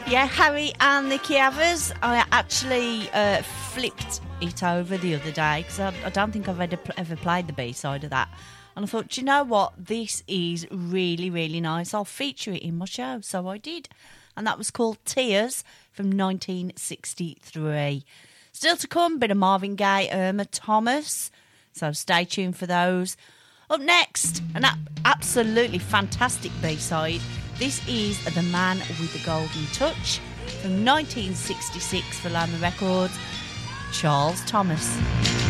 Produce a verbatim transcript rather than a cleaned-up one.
Yeah, Harry and the Chiavas. I actually uh, flipped it over the other day because I, I don't think I've ever, ever played the B-side of that. And I thought, do you know what? This is really, really nice. I'll feature it in my show. So I did. And that was called Tears from nineteen sixty-three. Still to come, bit of Marvin Gaye, Irma Thomas. So stay tuned for those. Up next, an a- absolutely fantastic B-side. This is The Man with the Golden Touch from nineteen sixty-six for Lama Records, Charles Thomas.